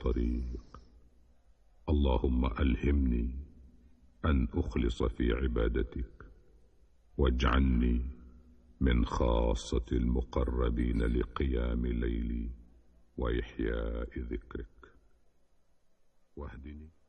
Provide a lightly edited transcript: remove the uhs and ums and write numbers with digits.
الطريق. اللهم ألهمني أن أخلص في عبادتك، واجعلني من خاصة المقربين لقيام ليلي وإحياء ذكرك، واهدني